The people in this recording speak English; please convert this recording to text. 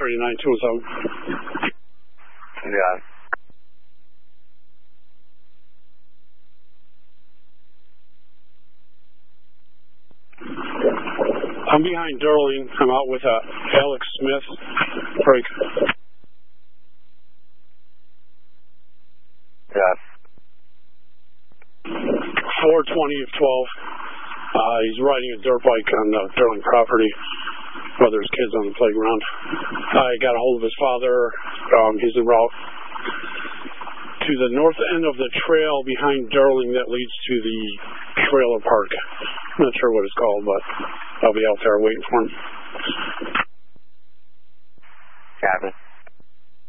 39-207. Yeah. I'm behind Durling. I'm out with Alex Smith. Break. Yeah. 420 of 12. He's riding a dirt bike on the Durling property while there's kids on the playground. I got a hold of his father. He's en route to the north end of the trail behind Durling that leads to the trailer park. I'm not sure what it's called, but I'll be out there waiting for him.